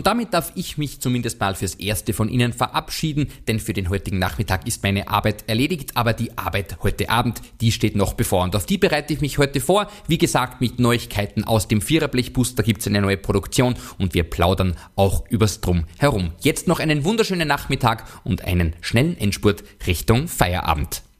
Und damit darf ich mich zumindest mal fürs Erste von Ihnen verabschieden, denn für den heutigen Nachmittag ist meine Arbeit erledigt, aber die Arbeit heute Abend, die steht noch bevor und auf die bereite ich mich heute vor. Wie gesagt, mit Neuigkeiten aus dem Viererblechbus, da gibt es eine neue Produktion und wir plaudern auch übers Drumherum. Jetzt noch einen wunderschönen Nachmittag und einen schnellen Endspurt Richtung Feierabend.